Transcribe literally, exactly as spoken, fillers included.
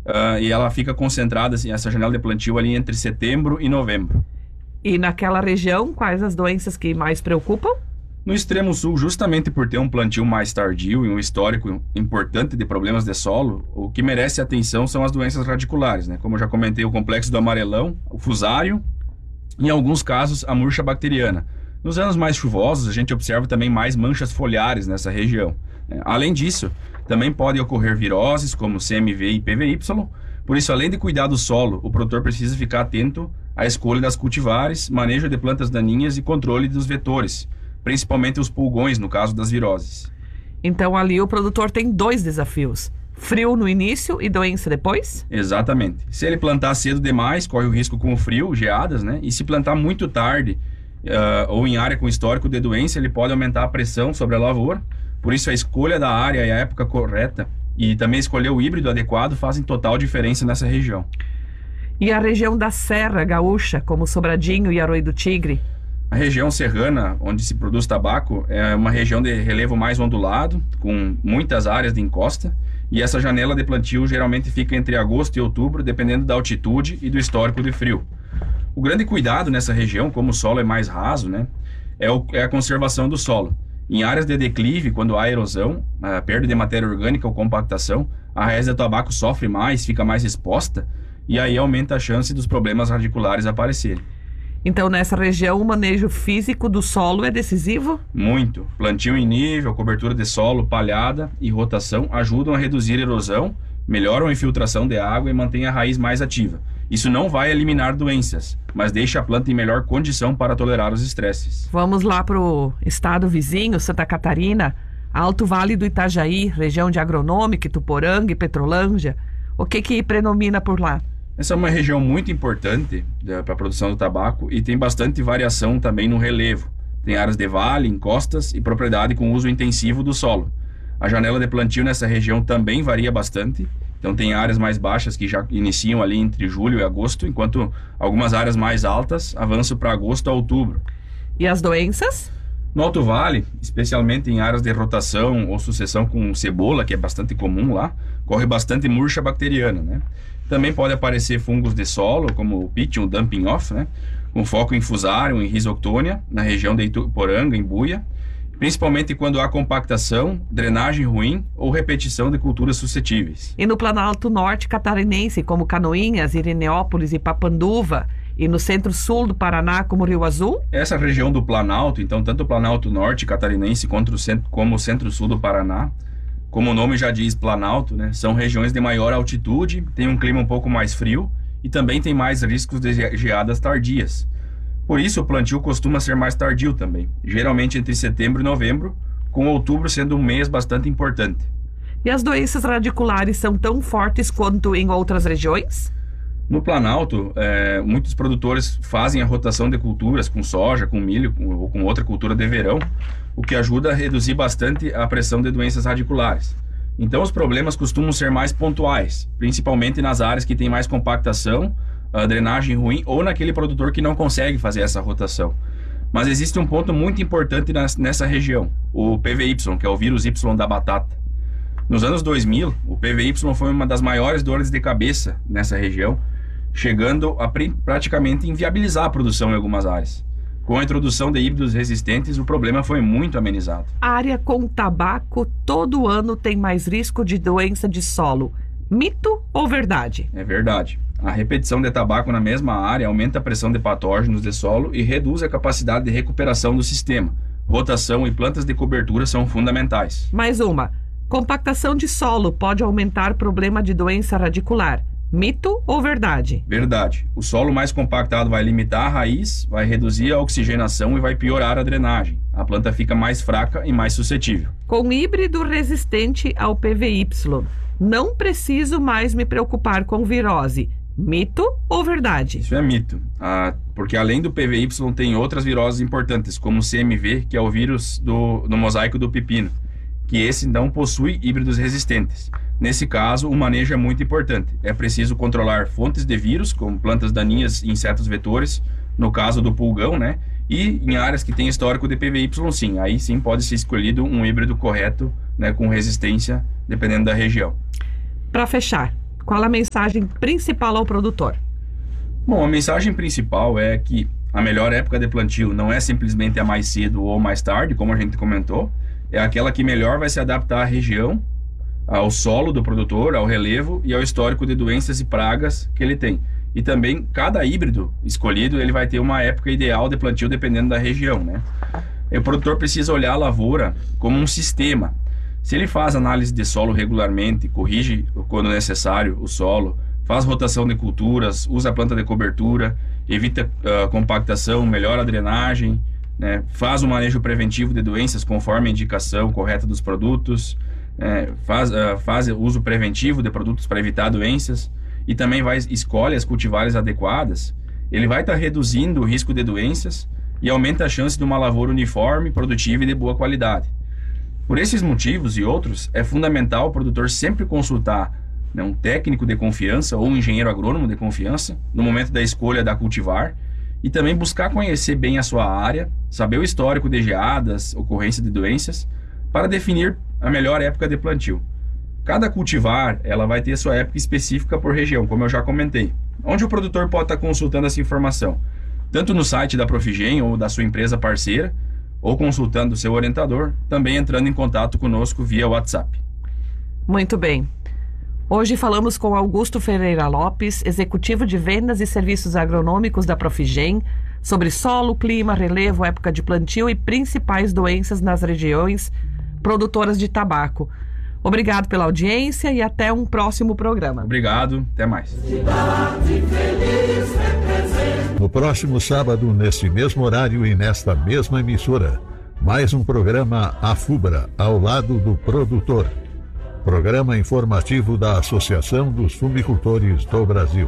Uh, e ela fica concentrada, assim, essa janela de plantio ali entre setembro e novembro. E naquela região, quais as doenças que mais preocupam? No extremo sul, justamente por ter um plantio mais tardio e um histórico importante de problemas de solo, o que merece atenção são as doenças radiculares, né? Como eu já comentei, o complexo do amarelão, o fusário, e em alguns casos a murcha bacteriana. Nos anos mais chuvosos, a gente observa também mais manchas foliares nessa região. Além disso, também podem ocorrer viroses, como C M V e P V Y. Por isso, além de cuidar do solo, o produtor precisa ficar atento à escolha das cultivares, manejo de plantas daninhas e controle dos vetores, principalmente os pulgões, no caso das viroses. Então, ali o produtor tem dois desafios: frio no início e doença depois? Exatamente. Se ele plantar cedo demais, corre o risco com o frio, geadas, né? E se plantar muito tarde, uh, ou em área com histórico de doença, ele pode aumentar a pressão sobre a lavoura. Por isso, a escolha da área e a época correta e também escolher o híbrido adequado fazem total diferença nessa região. E a região da Serra Gaúcha, como Sobradinho e Arroio do Tigre? A região serrana, onde se produz tabaco, é uma região de relevo mais ondulado, com muitas áreas de encosta, e essa janela de plantio geralmente fica entre agosto e outubro, dependendo da altitude e do histórico de frio. O grande cuidado nessa região, como o solo é mais raso, né, é, o, é a conservação do solo. Em áreas de declive, quando há erosão, a perda de matéria orgânica ou compactação, a raiz do tabaco sofre mais, fica mais exposta, e aí aumenta a chance dos problemas radiculares aparecerem. Então, nessa região, o manejo físico do solo é decisivo? Muito. Plantio em nível, cobertura de solo, palhada e rotação ajudam a reduzir a erosão, melhoram a infiltração de água e mantêm a raiz mais ativa. Isso não vai eliminar doenças, mas deixa a planta em melhor condição para tolerar os estresses. Vamos lá para o estado vizinho, Santa Catarina, Alto Vale do Itajaí, região de Agronômica, Ituporanga e Petrolândia. O que que predomina por lá? Essa é uma região muito importante para a produção do tabaco e tem bastante variação também no relevo. Tem áreas de vale, encostas e propriedade com uso intensivo do solo. A janela de plantio nessa região também varia bastante. Então tem áreas mais baixas que já iniciam ali entre julho e agosto, enquanto algumas áreas mais altas avançam para agosto a outubro. E as doenças? No Alto Vale, especialmente em áreas de rotação ou sucessão com cebola, que é bastante comum lá, corre bastante murcha bacteriana, né? Também pode aparecer fungos de solo, como o Pythium dumping off, né? Com foco em Fusarium e Rhizoctonia, na região de Ituporanga, em Buia, principalmente quando há compactação, drenagem ruim ou repetição de culturas suscetíveis. E no Planalto Norte catarinense, como Canoinhas, Irineópolis e Papanduva, e no centro-sul do Paraná, como Rio Azul? Essa região do Planalto, então tanto o Planalto Norte catarinense quanto o centro, como o centro-sul do Paraná, como o nome já diz, Planalto, né, são regiões de maior altitude, tem um clima um pouco mais frio e também tem mais riscos de geadas tardias. Por isso, o plantio costuma ser mais tardio também, geralmente entre setembro e novembro, com outubro sendo um mês bastante importante. E as doenças radiculares são tão fortes quanto em outras regiões? No Planalto, é, muitos produtores fazem a rotação de culturas com soja, com milho com, ou com outra cultura de verão, o que ajuda a reduzir bastante a pressão de doenças radiculares. Então, os problemas costumam ser mais pontuais, principalmente nas áreas que têm mais compactação, a drenagem ruim ou naquele produtor que não consegue fazer essa rotação. Mas existe um ponto muito importante nessa região, o P V Y, que é o vírus Y da batata. Nos anos dois mil, o P V Y foi uma das maiores dores de cabeça nessa região, chegando a praticamente inviabilizar a produção em algumas áreas. Com a introdução de híbridos resistentes, o problema foi muito amenizado. A área com tabaco todo ano tem mais risco de doença de solo. Mito ou verdade? É verdade. A repetição de tabaco na mesma área aumenta a pressão de patógenos de solo e reduz a capacidade de recuperação do sistema. Rotação e plantas de cobertura são fundamentais. Mais uma. Compactação de solo pode aumentar problema de doença radicular. Mito ou verdade? Verdade. O solo mais compactado vai limitar a raiz, vai reduzir a oxigenação e vai piorar a drenagem. A planta fica mais fraca e mais suscetível. Com híbrido resistente ao P V Y, não preciso mais me preocupar com virose. Mito ou verdade? Isso é mito, ah, porque além do P V Y tem outras viroses importantes, como o C M V, que é o vírus do, do mosaico do pepino, que esse não possui híbridos resistentes. Nesse caso, o manejo é muito importante. É preciso controlar fontes de vírus, como plantas daninhas e insetos vetores, no caso do pulgão, né? E em áreas que têm histórico de P V Y, sim, aí sim pode ser escolhido um híbrido correto, né, com resistência, dependendo da região. Para fechar, Qual a mensagem principal ao produtor? Bom, a mensagem principal é que a melhor época de plantio não é simplesmente a mais cedo ou mais tarde, como a gente comentou, é aquela que melhor vai se adaptar à região, ao solo do produtor, ao relevo e ao histórico de doenças e pragas que ele tem. E também, cada híbrido escolhido, ele vai ter uma época ideal de plantio dependendo da região, né? E o produtor precisa olhar a lavoura como um sistema. Se ele faz análise de solo regularmente, corrige quando necessário o solo, faz rotação de culturas, usa a planta de cobertura, evita uh, compactação, melhora a drenagem, né? Faz o manejo preventivo de doenças conforme a indicação correta dos produtos, é, faz, uh, faz uso preventivo de produtos para evitar doenças, e também vai, escolhe as cultivares adequadas, ele vai estar tá reduzindo o risco de doenças e aumenta a chance de uma lavoura uniforme, produtiva e de boa qualidade. Por esses motivos e outros, é fundamental o produtor sempre consultar, né, um técnico de confiança ou um engenheiro agrônomo de confiança no momento da escolha da cultivar, e também buscar conhecer bem a sua área, saber o histórico de geadas, ocorrência de doenças, para definir a melhor época de plantio. Cada cultivar, ela vai ter sua época específica por região, como eu já comentei. Onde o produtor pode estar consultando essa informação? Tanto no site da Profigen ou da sua empresa parceira, ou consultando o seu orientador, também entrando em contato conosco via WhatsApp. Muito bem. Hoje falamos com Augusto Ferreira Lopes, executivo de vendas e serviços agronômicos da Profigen, sobre solo, clima, relevo, época de plantio e principais doenças nas regiões produtoras de tabaco. Obrigado pela audiência e até um próximo programa. Obrigado, até mais. No próximo sábado, neste mesmo horário e nesta mesma emissora, mais um programa Afubra, ao lado do produtor. Programa informativo da Associação dos Fumicultores do Brasil.